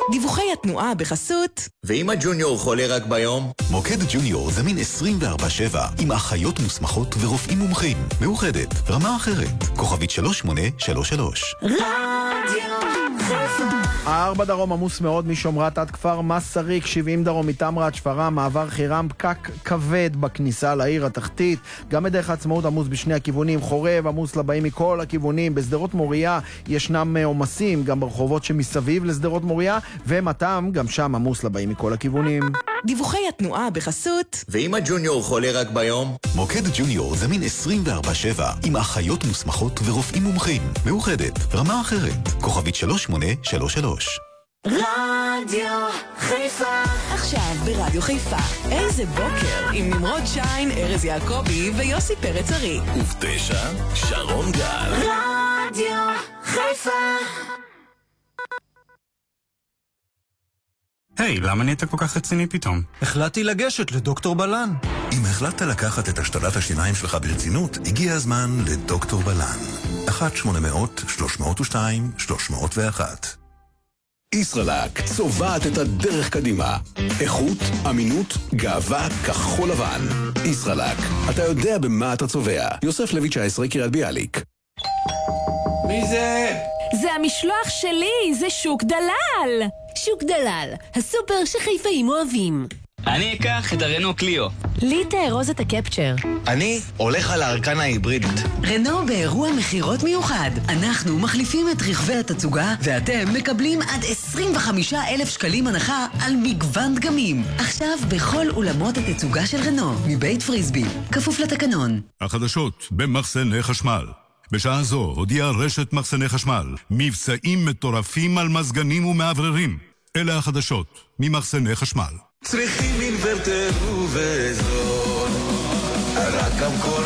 דיווחי התנועה בחסות. ואם הג'וניור חולה רק ביום? מוקד ג'וניור זמין 24/7 עם אחיות מוסמכות ורופאים מומחים. מאוחדת, רמה אחרת. כוכבית 3833. רדיו חיפה. 4 דרום עמוס מאוד משומרת עד כפר מסריק, 70 דרום מתמרה עד שפרעם, מעבר חירם, פקק כבד בכניסה לעיר התחתית. גם בדרך העצמאות עמוס בשני הכיוונים, חורב עמוס לבאים מכל הכיוונים. בשדרות מוריה ישנם עומסים גם ברחובות שמסביב לשדרות מוריה, ומתם גם שם עמוס לבאים מכל הכיוונים. דיווחי התנועה בחסות. ואם הג'וניור חולה רק ביום? מוקד ג'וניור זמין 24/7 עם אחיות מוסמכות ורופאים מומחים. מאוחדת, רמה אחרת. כוכבית 3833. רדיו חיפה. עכשיו ברדיו חיפה, איזה בוקר עם נמרוד שיין, ארז יעקבי ויוסי פרץ ארי. וב9 שרון גל. רדיו חיפה. היי, למה נהיית כל כך רציני פתאום? החלטתי לגשת לדוקטור בלן. אם החלטת לקחת את השתלת השיניים שלך ברצינות, הגיע הזמן לדוקטור בלן. 1-800-302-301. ישראלק צובעת את הדרך קדימה. איכות, אמינות, גאווה, כחול לבן. ישראלק, אתה יודע במה אתה צובע. יוסף לוי 19, קריית ביאליק. מי זה? זה המשלוח שלי, זה שוק דלל. שוק דלל, הסופר שחיפאים אוהבים. אני אקח את הרנו קליו. לי תארוז את הקפצ'ר. אני הולך על הארקנה ההיברידית. רנו באירוע מחירות מיוחד. אנחנו מחליפים את רכבי התצוגה, ואתם מקבלים עד 25,000 שקלים הנחה על מגוון דגמים. עכשיו בכל אולמות התצוגה של רנו, מבית פריסבי, כפוף לתקנון. החדשות במחסני חשמל. בשעה זו הודיעה רשת מחסני חשמל מבצעים מטורפים על מזגנים ומעבררים. אלה החדשות ממחסני חשמל. צריכים אינוורטר ובזול, רק המקור.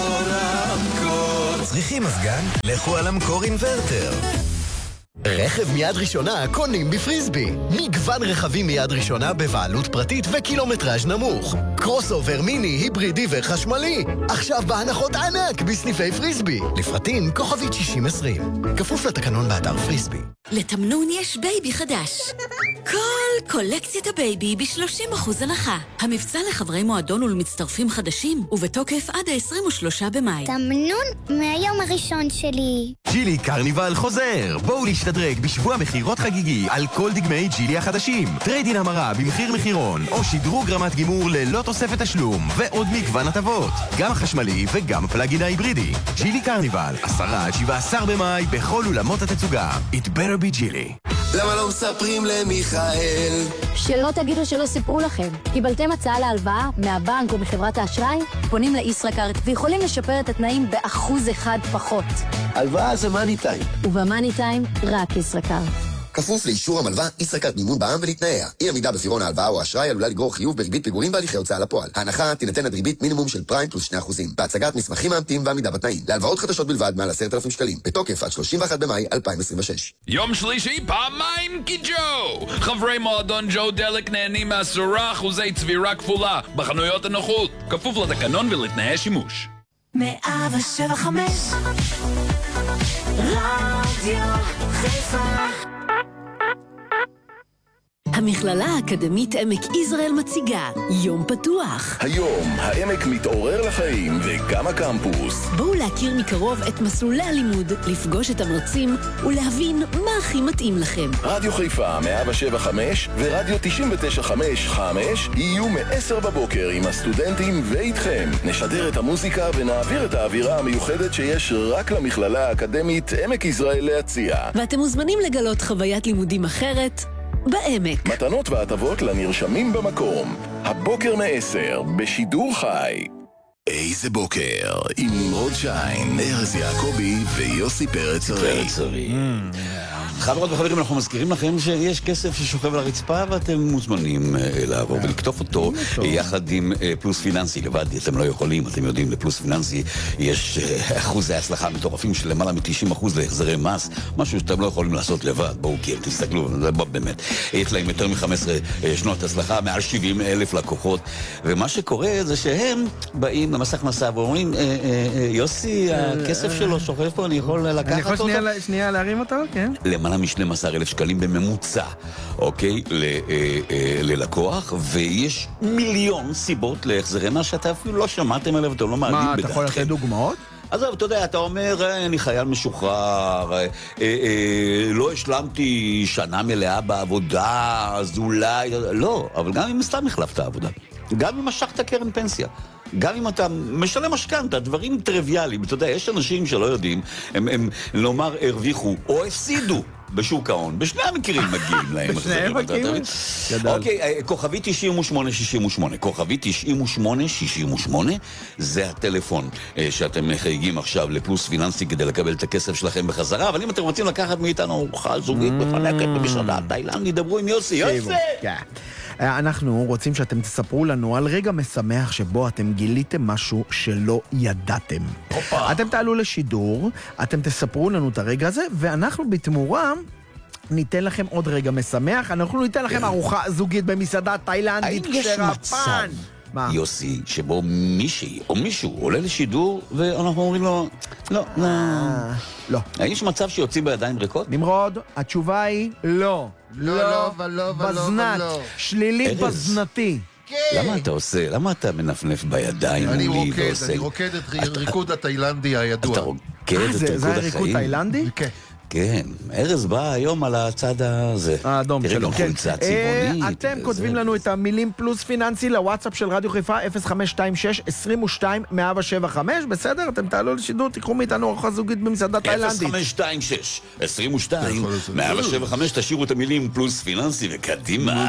צריכים מזגן? לכו על המקור אינוורטר. רכב מיד ראשונה קונים בפריסבי. מגוון רכבים מיד ראשונה בבעלות פרטית וקילומטראז' נמוך. קרוס אובר מיני, היברידי וחשמלי. עכשיו בהנחות ענק בסניפי פריסבי. לפרטים כוכבית 6020. כפוף לתקנון באתר פריסבי. לתמנון יש בייבי חדש. כל קולקציית הבייבי ב-30% הנחה. המבצע לחברי מועדון ולמצטרפים חדשים, ובתוקף עד ה-23 במאי. תמנון מהיום הראשון שלי. ג'ילי קרניבל חוזר. בואו להשתדרג בשבוע מחירות חגיגי על כל דגמי ג'ילי החדשים. טריידין המרה במחיר מחירון, או שדרוג רמת גימור ללא תוספת תשלום, ועוד מגוון הטבות. גם החשמלי וגם הפלאגין ההיברידי. ג'ילי קרניבל, 10-17 במאי בכל אולמות התצוגה. It better be ג'ילי. למה לא מספרים למיכאל? שלא תגידו שלא סיפרו לכם. קיבלתם הצעה להלוואה מהבנק או מחברת האשראי? פונים לישראכרט ויכולים לשפר את התנאים ב1% פחות. הלוואה זה מאני טיים. ובמאני טיים רק ישראכרט. כפוף לאישור המלווה, ישראכרט מימון בע"מ ולתנאיה. אי עמידה בפירעון ההלוואה או האשראי עלולה לגרור חיוב בריבית פיגורים בהליכי הוצאה לפועל. ההנחה תינתן עד ריבית מינימום של פריים פלוס 2%. בהצגת מסמכים מאמתים ועמידה בתנאים. להלוואות חדשות בלבד מעל 10,000 שקלים. בתוקף עד 31 במאי 2026. יום שלישי פעמיים כג'ו! חברי מועדון ג'ו דלק נהנים מ10% צבירה כפולה בחנויות הנוחות. כפוף לתקנון ולתנאי שימוש. 107.5 רדיו חיפה. המכללה האקדמית עמק יזרעאל מציגה יום פתוח. היום העמק מתעורר לחיים וגם הקמפוס. בואו להכיר מקרוב את מסלולי הלימוד, לפגוש את המרצים ולהבין מה הכי מתאים לכם. רדיו חיפה 107.5 ורדיו 99.5 יהיו מ-10 בבוקר עם הסטודנטים ואיתכם. נשדר את המוזיקה ונעביר את האווירה המיוחדת שיש רק למכללה האקדמית עמק יזרעאל להציע. ואתם מוזמנים לגלות חוויית לימודים אחרת בעמק. מתנות והטבות לנרשמים במקום. הבוקר מ-10 בשידור חי. איזה בוקר עם נמרוד שיין, ארז יעקבי ויוסי פרץ ארי. חברות וחברים, אנחנו מזכירים לכם שיש כסף ששוכב על הרצפה ואתם מוזמנים לעבור ולקטוף אותו יחד עם פלוס פיננסי. לבד אתם לא יכולים, אתם יודעים, לפלוס פיננסי יש אחוזי הצלחה מטורפים של למעלה מ-90% להחזרי מס, משהו שאתם לא יכולים לעשות לבד. בואו תסתכלו, זה באמת. יש להם יותר מ-15 שנות הצלחה, מעל 70,000 לקוחות, ומה שקורה זה שהם באים למס הכנסה ואומרים, יוסי, הכסף שלו שוכב פה, אני יכול לקחת אותו? אני יכול שנייה להרים אותו? כן. למעלה מ-12,000 שקלים בממוצע, אוקיי? ללקוח, ויש מיליון סיבות להחזרי מס שאתה אפילו לא שמעתם עליו, ואתם לא מעלים בדעתכם. מה, אתה יכול לתת דוגמאות? אז אתה יודע, אתה אומר, אני חייל משוחרר, לא השלמתי שנה מלאה בעבודה, אז אולי... לא, אבל גם אם סתם החלפת עבודה, גם אם משכת קרן פנסיה, גם אם אתה משלם משכנתה, דברים טריוויאליים. אתה יודע, יש אנשים שלא יודעים, הם נאמר הרוויחו או הפסידו בשוק ההון. בשני המקרים מגיעים להם. בשניהם מגיעים? אוקיי, כוכבי 9868. כוכבי 9868 זה הטלפון שאתם מחייגים עכשיו לפלוס פיננסי כדי לקבל את הכסף שלכם בחזרה. אבל אם אתם רוצים לקחת מאיתנו ארוחה זוגית בפנקת במסעדה תאילנד, דברו עם יוסי. יוסי! אנחנו רוצים שאתם תספרו לנו על רגע משמח שבו אתם גיליתם משהו שלא ידעתם. אתם תעלו לשידור, אתם תספרו לנו את הרגע הזה, ואנחנו בתמורה ניתן לכם עוד רגע משמח. אנחנו ניתן לכם ארוחה זוגית במסעדה תאילנדית כשרה פן. יוסי, שבו מישהי או מישהו עולה לשידור ואנחנו אומרים לו לא, לא. לא. יש מצב שיוצאים בידיים ריקות? נמרוד, התשובה היא לא. לא, ולא, בזנת, שלילי בזנתי. למה אתה עושה? למה אתה מנפנף בידיים מולי ועושה? אני רוקד את ריקוד התאילנדי הידוע. אתה רוקד את ריקוד החיים? זה הריקוד תאילנדי? כן. כן, ארז בא היום על הצד הזה. האדום שלו. תראה גם חולצה צבעונית. אתם כותבים לנו את המילים פלוס פיננסי לוואטסאפ של רדיו חיפה 0526-22-175, בסדר? אתם תעלו לשידור, תיקחו מאיתנו ארוחה זוגית במסעדה תאילנדית. 0526-22-175, תשאירו את המילים פלוס פיננסי וקדימה.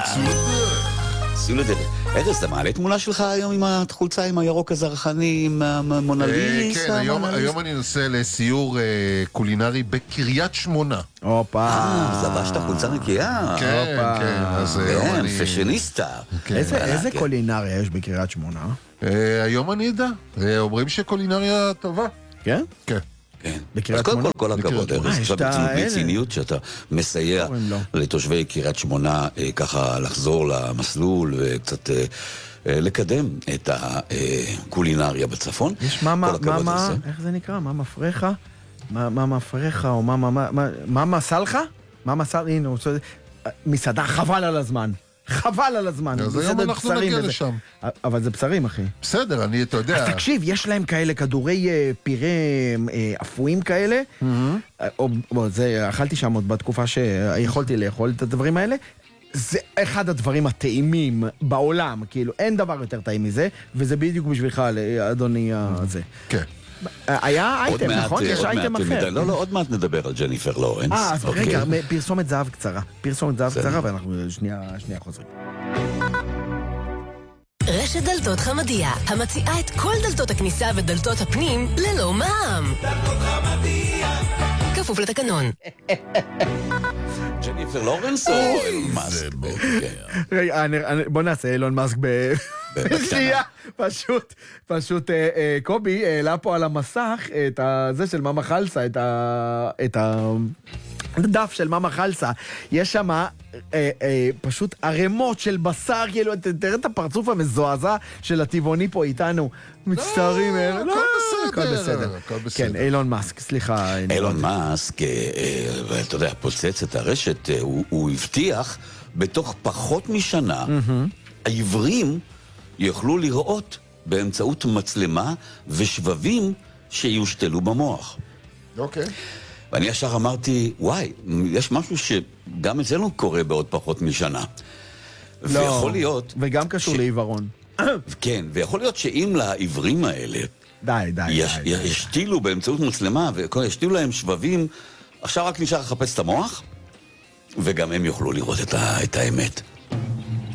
עשו לדרך. ארז, אתה מעלה תמונה שלך היום עם החולצה עם הירוק הזרחני, עם המונליסה? כן, היום אני נוסע לסיור קולינרי בקריית שמונה. אופה. זבשת חולצה נקייה. כן, כן. כן, פשניסטה. איזה קולינריה יש בקריית שמונה? היום אני יודע. אומרים שקולינריה טובה. כן? כן. אז קודם כל הכבוד, ארז, בציניות שאתה מסייע לתושבי קריית שמונה ככה לחזור למסלול וקצת לקדם את הקולינריה בצפון. יש איך זה נקרא? מה מפריך? מה מפריך או מה מסלך? מה מסל? הנה, מסעדה חבל על הזמן. חבל על הזמן. אז היום אנחנו נגיע לשם. אבל זה בשרים, אחי. בסדר, אתה יודע. אז תקשיב, יש להם כאלה כדורי פירה אפויים כאלה. אכלתי שם עוד בתקופה שיכולתי לאכול את הדברים האלה. זה אחד הדברים הטעימים בעולם. כאילו, אין דבר יותר טעים מזה, וזה בדיוק בשבילך, אדוני הזה. כן. היה אייטם, נכון? יש אייטם אחר. לא, עוד מעט נדבר על ג'ניפר לורנס. אז רגע, פרסומת זהב קצרה. פרסומת זהב קצרה, ואנחנו שנייה חוזרים. רשת דלתות חמדיה, המציעה את כל דלתות הכניסה ודלתות הפנים ללא מע"מ. דלתות חמדיה. כפוף לתקנון. ג'ניפר לורנס או אילון מאסק? בוא נעשה אילון מאסק בשנייה. פשוט קובי העלה פה על המסך את זה של מאמה חלסה, את הדף של מאמה חלסה. יש שם פשוט ערימות של בשר, כאילו, תראה את הפרצוף המזועזע של הטבעוני פה איתנו. מצטערים, הכל בסדר. כן, אילון מאסק, סליחה. אילון מאסק, אתה יודע, פוצץ את הרשת, הוא הבטיח בתוך פחות משנה, העברים יוכלו לראות באמצעות מצלמה ושבבים שיושתלו במוח. אוקיי. ואני ישר אמרתי, וואי, יש משהו שגם אצלנו קורה בעוד פחות משנה. לא, ויכול להיות... וגם קשור לעיוורון. כן, ויכול להיות שאם לעברים האלה... די. ישתילו באמצעות מצלמה, וישתילו להם שבבים, עכשיו רק נשאר לחפש את המוח, וגם הם יוכלו לראות את האמת.